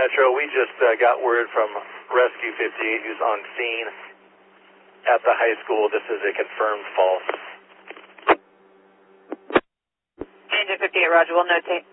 Metro. We just got word from Rescue 58, who's on scene at the high school. This is a confirmed false. Engine 58, Roger. We'll notate.